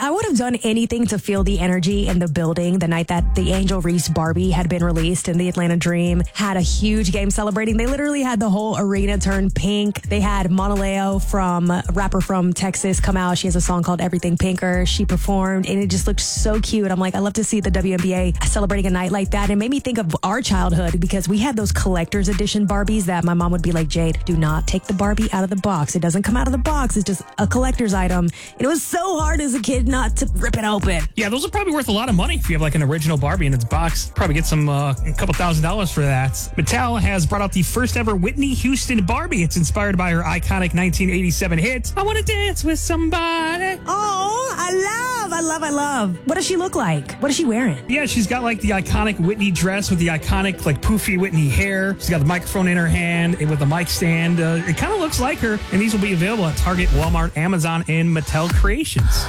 I would have done anything to feel the energy in the building the night that the Angel Reese Barbie had been released and the Atlanta Dream had a huge game celebrating. They literally had the whole arena turn pink. They had Monaleo, rapper from Texas, come out. She has a song called Everything Pinker. She performed and it just looked so cute. I'm like, I love to see the WNBA celebrating a night like that. It made me think of our childhood because we had those collector's edition Barbies that my mom would be like, Jade, do not take the Barbie out of the box. It doesn't come out of the box. It's just a collector's item. And it was so hard as a kid not to rip it open. Yeah, those are probably worth a lot of money if you have like an original Barbie in its box. Probably get some a couple $1,000s for that. Mattel has brought out the first ever Whitney Houston Barbie. It's inspired by her iconic 1987 hit, I Want to Dance with Somebody. Oh, I love. What does she look like? What is she wearing? Yeah, she's got like the iconic Whitney dress with the iconic like poofy Whitney hair. She's got the microphone in her hand and with the mic stand. It kind of looks like her. And these will be available at Target, Walmart, Amazon, and Mattel Creations.